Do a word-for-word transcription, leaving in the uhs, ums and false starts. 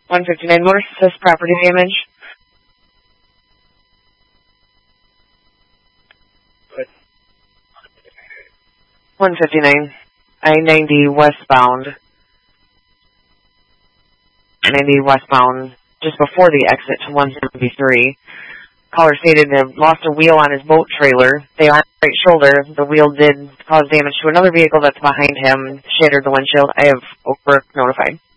one fifty-nine, motor assist property damage. one fifty-nine, I ninety westbound. I ninety westbound, just before the exit to one seventy-three. Caller stated they lost a wheel on his boat trailer. They are on his right shoulder. The wheel did cause damage to another vehicle that's behind him, shattered the windshield. I have Oak Brook notified.